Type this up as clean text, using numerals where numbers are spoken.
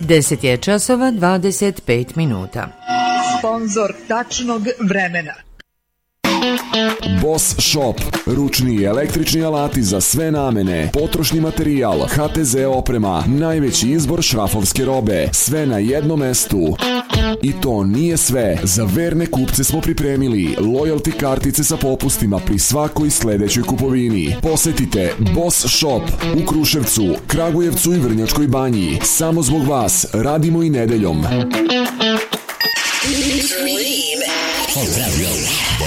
10 je časova 25 minuta. Sponzor tačnog vremena. Boss Shop. Ručni i električni alati za sve namene. Potrošni materijal. HTZ oprema. Najveći izbor šrafovske robe. Sve na jednom mestu. I to nije sve. Za verne kupce smo pripremili loyalty kartice sa popustima pri svakoj sledećoj kupovini. Posetite Boss Shop u Kruševcu, Kragujevcu i Vrnjačkoj Banji. Samo zbog vas radimo i nedeljom.